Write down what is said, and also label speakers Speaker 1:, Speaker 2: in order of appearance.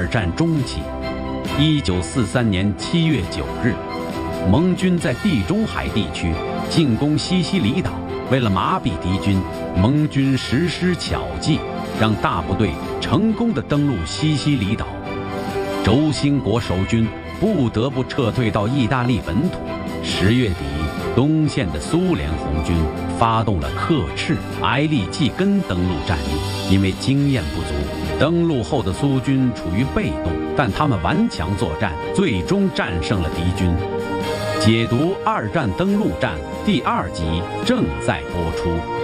Speaker 1: 战中期，1943年7月9日，盟军在地中海地区进攻西西里岛。为了麻痹敌军，盟军实施巧计，让大部队成功地登陆西西里岛。轴心国守军不得不撤退到意大利本土。10月底，东线的苏联红军发动了克赤、埃利季根登陆战役。因为经验不足，登陆后的苏军处于被动，但他们顽强作战，最终战胜了敌军。解读二战登陆战第2集正在播出。